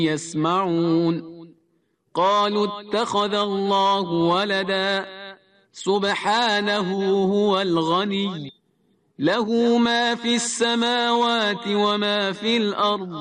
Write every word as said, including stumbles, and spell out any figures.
يسمعون قالوا اتخذ الله ولدا سبحانه هو الغني له ما في السماوات وما في الأرض